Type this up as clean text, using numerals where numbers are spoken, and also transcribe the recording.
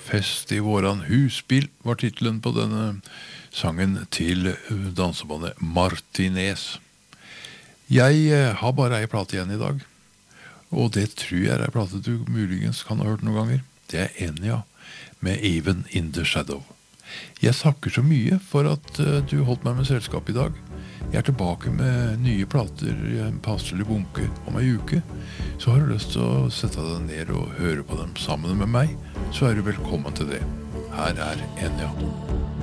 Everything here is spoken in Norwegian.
Fest i våran husbil var titelen på denne sangen til dansebandet Martinez. Jeg har bare ei plate igjen i dag, og det tror jeg er ei plate du muligens kan ha hørt noen ganger. Det er Enya med Even in the Shadow. Jeg takker så mye for at du holdt meg med selskap i dag. Jeg er tilbake med nye plater i en passelig bunke om ei uke. Så har du lyst til å sette deg ned og høre på dem sammen med meg, så er du velkommen til det. Her er Enya.